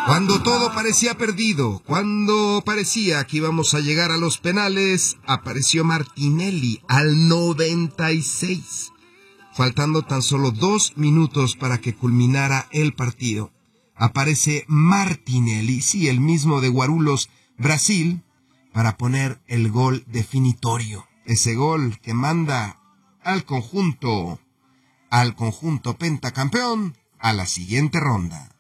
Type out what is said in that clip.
Cuando todo parecía perdido, cuando parecía que íbamos a llegar a los penales, apareció Martinelli al 96, faltando tan solo 2 minutos para que culminara el partido. Aparece Martinelli, sí, el mismo de Guarulhos, Brasil, para poner el gol definitorio. Ese gol que manda al conjunto pentacampeón a la siguiente ronda.